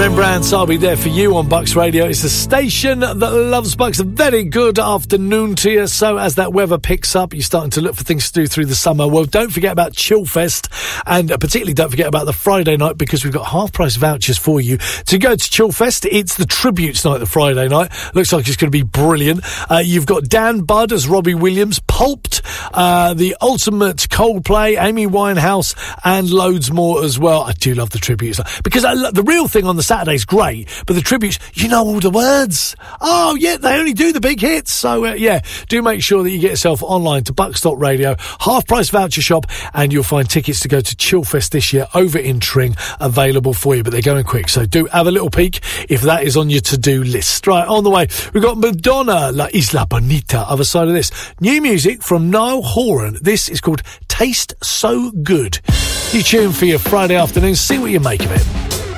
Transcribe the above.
Rembrandt, I'll be there for you on Bucks Radio. It's the station that loves Bucks. A very good afternoon to you. So as that weather picks up, you're starting to look for things to do through the summer. Well, don't forget about Chillfest, and particularly don't forget about the Friday night, because we've got half-price vouchers for you to go to Chillfest. It's the Tributes night, the Friday night. Looks like it's going to be brilliant. You've got Dan Budd as Robbie Williams, Pulped, the Ultimate Coldplay, Amy Winehouse, and loads more as well. I do love the Tributes, because the real thing on the Saturday's great, but the Tributes, you know all the words. Oh, yeah, they only do the big hits. So, yeah, do make sure that you get yourself online to Bucks.radio, half-price voucher shop, and you'll find tickets to go to Chillfest this year over in Tring available for you, but they're going quick, so do have a little peek if that is on your to-do list. Right, on the way, we've got Madonna, La Isla Bonita, other side of this. New music from Niall Horan. This is called Taste So Good. You tune for your Friday afternoon, see what you make of it.